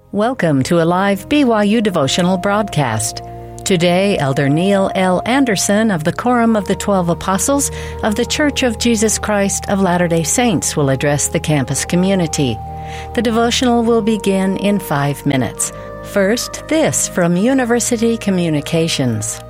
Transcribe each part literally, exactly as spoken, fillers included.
Welcome to a live B Y U devotional broadcast. Today, Elder Neil L. Anderson of the Quorum of the Twelve Apostles of the Church of Jesus Christ of Latter-day Saints will address the campus community. The devotional will begin in five minutes. First, this from University Communications.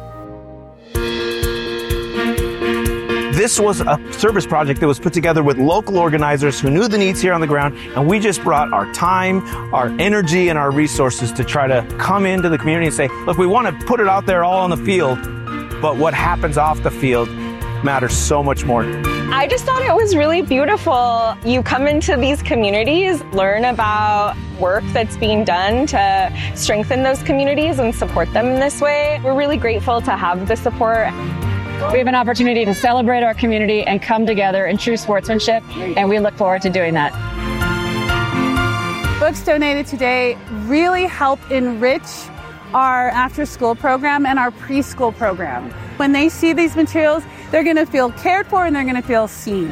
This was a service project that was put together with local organizers who knew the needs here on the ground, and we just brought our time, our energy, and our resources to try to come into the community and say, look, we want to put it out there all on the field, but what happens off the field matters so much more. I just thought it was really beautiful. You come into these communities, learn about work that's being done to strengthen those communities and support them in this way. We're really grateful to have the support. We have an opportunity to celebrate our community and come together in true sportsmanship, and we look forward to doing that. Books donated today really help enrich our after-school program and our preschool program. When they see these materials, they're going to feel cared for and they're going to feel seen.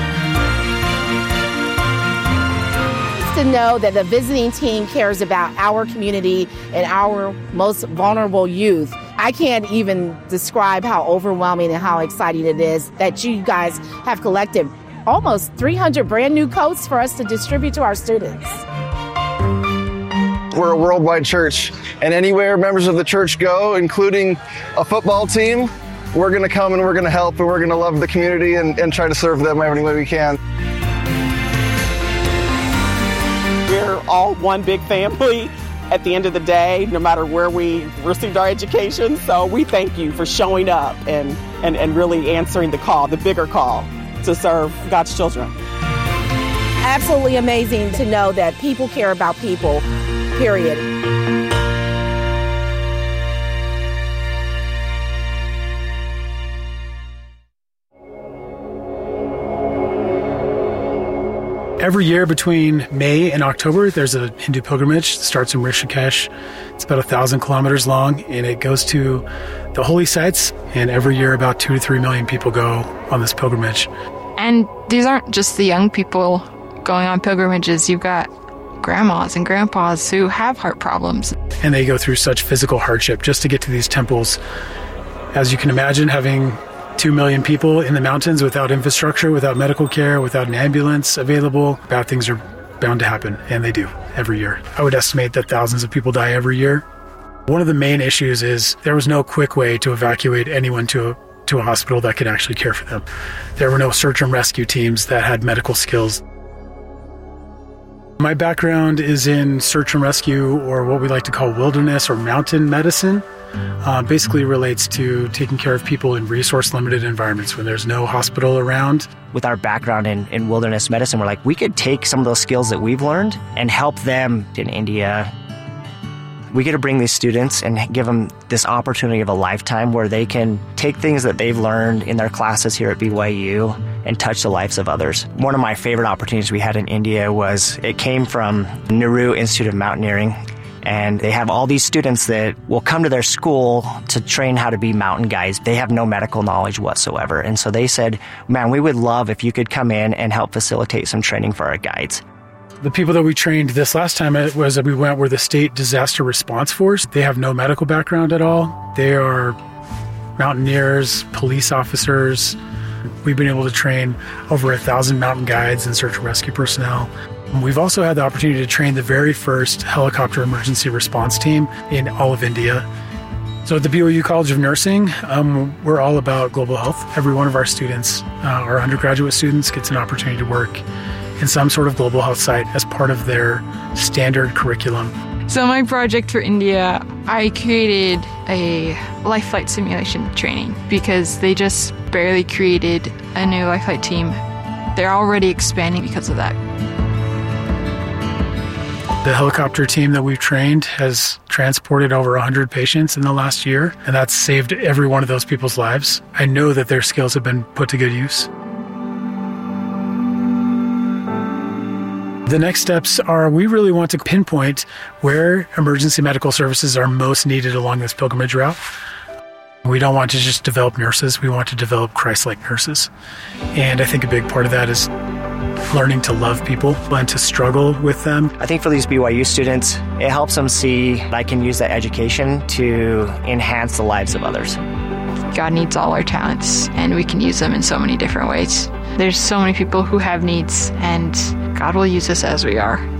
To know that the visiting team cares about our community and our most vulnerable youth. I can't even describe how overwhelming and how exciting it is that you guys have collected almost three hundred brand new coats for us to distribute to our students. We're a worldwide church, and anywhere members of the church go, including a football team, we're going to come and we're going to help and we're going to love the community and, and try to serve them any way we can. We're all one big family at the end of the day, no matter where we received our education. So we thank you for showing up and, and, and really answering the call, the bigger call to serve God's children. Absolutely amazing to know that people care about people, period. Every year between May and October, there's a Hindu pilgrimage that starts in Rishikesh. It's about a thousand kilometers long, and it goes to the holy sites. And every year, about two to three million people go on this pilgrimage. And these aren't just the young people going on pilgrimages. You've got grandmas and grandpas who have heart problems. And they go through such physical hardship just to get to these temples. As you can imagine, having Two million people in the mountains without infrastructure, without medical care, without an ambulance available, bad things are bound to happen, and they do every year. I would estimate that thousands of people die every year. One of the main issues is there was no quick way to evacuate anyone to a, to a hospital that could actually care for them. There were no search and rescue teams that had medical skills. My background is in search and rescue, or what we like to call wilderness or mountain medicine. Uh, basically relates to taking care of people in resource-limited environments when there's no hospital around. With our background in, in wilderness medicine, we're like, we could take some of those skills that we've learned and help them in India. We get to bring these students and give them this opportunity of a lifetime where they can take things that they've learned in their classes here at B Y U and touch the lives of others. One of my favorite opportunities we had in India was, it came from Nehru Institute of Mountaineering. And they have all these students that will come to their school to train how to be mountain guides. They have no medical knowledge whatsoever. And so they said, man, we would love if you could come in and help facilitate some training for our guides. The people that we trained this last time was that we went were the State Disaster Response Force. They have no medical background at all. They are mountaineers, police officers. We've been able to train over a thousand mountain guides and search and rescue personnel. We've also had the opportunity to train the very first helicopter emergency response team in all of India. So at the B Y U College of Nursing, um, we're all about global health. Every one of our students, uh, our undergraduate students, gets an opportunity to work in some sort of global health site as part of their standard curriculum. So my project for India, I created a life flight simulation training because they just barely created a new life flight team. They're already expanding because of that. The helicopter team that we've trained has transported over one hundred patients in the last year, and that's saved every one of those people's lives. I know that their skills have been put to good use. The next steps are we really want to pinpoint where emergency medical services are most needed along this pilgrimage route. We don't want to just develop nurses, we want to develop Christ-like nurses. And I think a big part of that is learning to love people and to struggle with them. I think for these B Y U students, it helps them see that I can use that education to enhance the lives of others. God needs all our talents, and we can use them in so many different ways. There's so many people who have needs, and God will use us as we are.